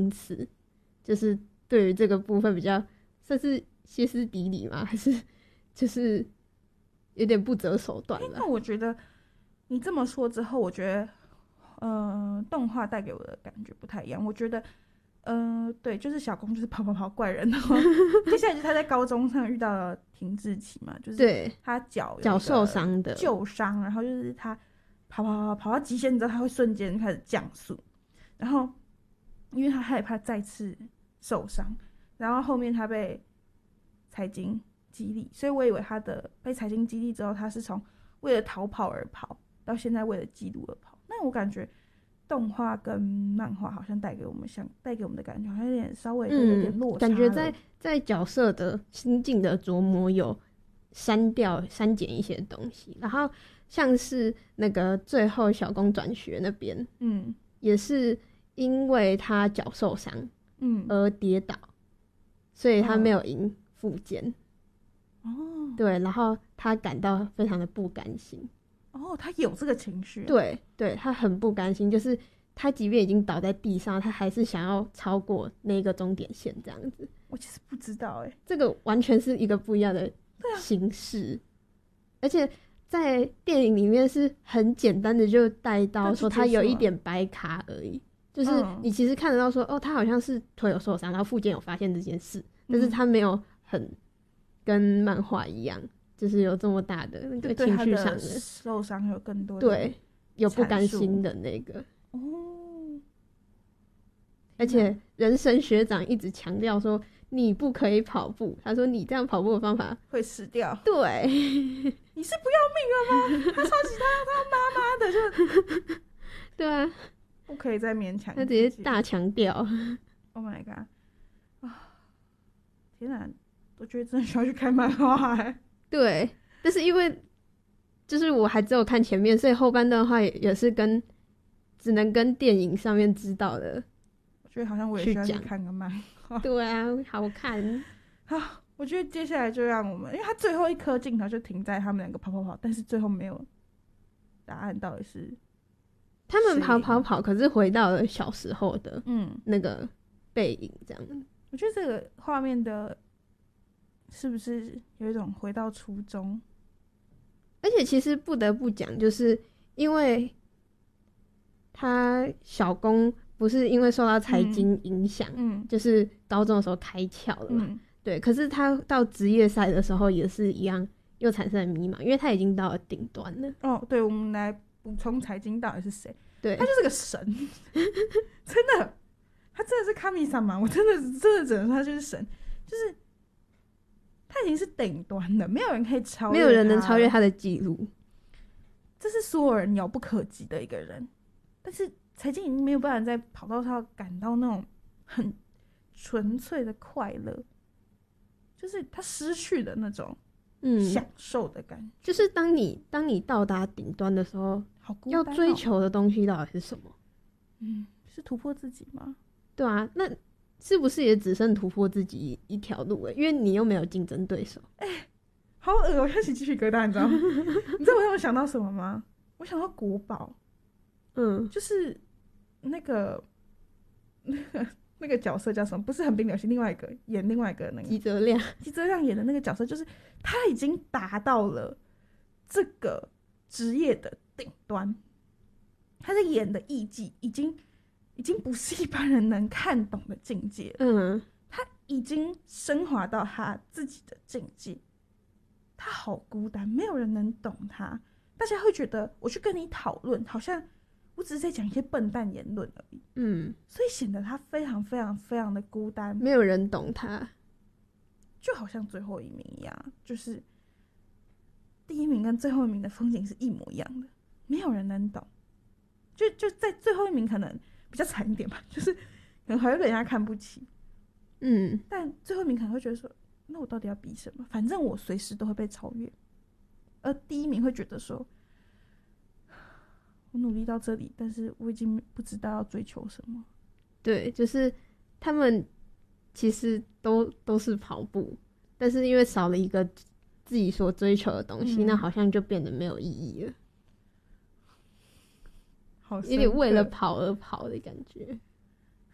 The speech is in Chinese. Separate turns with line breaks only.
词，就是对于这个部分比较算是歇斯底里吗？还是就是有点不择手段了？
那我觉得你这么说之后，我觉得动画带给我的感觉不太一样。我觉得对，就是小公就是跑跑跑怪人，然后接下来就是他在高中上遇到了停滞期嘛，就是他脚
受伤的
旧伤，然后就是他跑到极限之后，他会瞬间开始降速，然后因为他害怕再次受伤，然后后面他被财经激励，所以我以为他的被财经激励之后，他是从为了逃跑而跑，到现在为了记录而跑。那我感觉动画跟漫画好像带给我们的感觉好像有点稍微有点落差了，
感觉在角色的心境的琢磨有删减一些东西，然后像是那个最后小公转学那边，也是因为他脚受伤，而跌倒，所以他没有赢复健，对，然后他感到非常的不甘心。
他有这个情绪，
对，他很不甘心，就是他即便已经倒在地上，他还是想要超过那个终点线这样子。
我其实不知道
这个完全是一个不一样的形式，而且在电影里面是很简单的就带到说他有一点白卡而已，就是你其实看得到说他好像是腿有受伤，然后复健有发现这件事，但是他没有很跟漫画一样，就是有这么大的那个情绪上的
受伤，有更多的
对有不甘心的那个而且人生学长一直强调说你不可以跑步，他说你这样跑步的方法
会死掉。
对，
你是不要命了吗？他超级他妈妈的就
对啊，
不可以再勉强，
他直接大强调。
Oh my god！ 天哪，我觉得真的需要去看漫画
对，但是因为就是我还只有看前面，所以后半段的话也是只能跟电影上面知道的。
我觉得好像我也需要去看个漫画。
对啊，好看。
好，我觉得接下来就让我们，因为他最后一颗镜头就停在他们两个跑跑跑，但是最后没有答案，到底是
他们跑跑跑，可是回到了小时候的那个背影，这样。
我觉得这个画面的是不是有一种回到初中？
而且其实不得不讲，就是因为他小公不是因为受到财经影响，就是高中的时候开窍了嘛，对。可是他到职业赛的时候也是一样，又产生了迷茫，因为他已经到了顶端了。
对，我们来补充财经到底是谁？
对，
他就是个神，真的，他真的是卡米萨嘛？我真的只能说他就是神，就是他已经是顶端了，没有人可以超越他，
没有人能超越他的记录，
这是所有人遥不可及的一个人。但是财经已经没有办法在跑道上感到那种很纯粹的快乐，就是他失去的那种享受的感觉。
就是当你到达顶端的时候，
好孤单
要追求的东西到底是什么？
是突破自己吗？
对啊，那是不是也只剩突破自己一条路因为你又没有竞争对手。
好恶，我开始鸡皮疙瘩，你知道吗？你知道我让我想到什么吗？我想到国宝，就是那个角色叫什么？不是横滨流星，另外一个演另外一个那个
吉泽亮
演的那个角色，就是他已经达到了这个职业的顶端，他在演的艺伎已经不是一般人能看懂的境界了。他已经升华到他自己的境界，他好孤单，没有人能懂他。大家会觉得我去跟你讨论，好像我只是在讲一些笨蛋言论而已。所以显得他非常非常非常的孤单，
没有人懂他，
就好像最后一名一样，就是第一名跟最后一名的风景是一模一样的，没有人能懂。就在最后一名可能比较惨一点吧，就是可能还会被人家看不起。但最后一名可能会觉得说，那我到底要比什么？反正我随时都会被超越。而第一名会觉得说，我努力到这里，但是我已经不知道要追求什么。
对，就是他们其实都是跑步，但是因为少了一个自己所追求的东西，那好像就变得没有意义了。有点为了跑而跑的感觉。